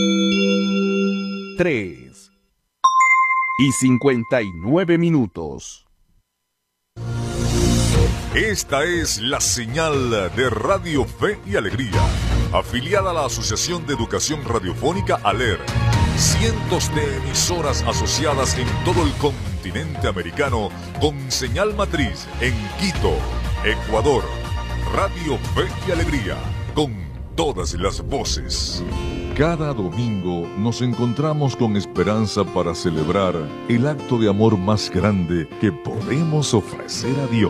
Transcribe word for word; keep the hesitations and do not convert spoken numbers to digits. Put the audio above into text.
tres y cincuenta y nueve minutos. Esta es la señal de Radio Fe y Alegría, afiliada a la Asociación de Educación Radiofónica ALER. Cientos de emisoras asociadas en todo el continente americano con señal matriz en Quito, Ecuador. Radio Fe y Alegría, con todas las voces. Cada domingo nos encontramos con esperanza para celebrar el acto de amor más grande que podemos ofrecer a Dios.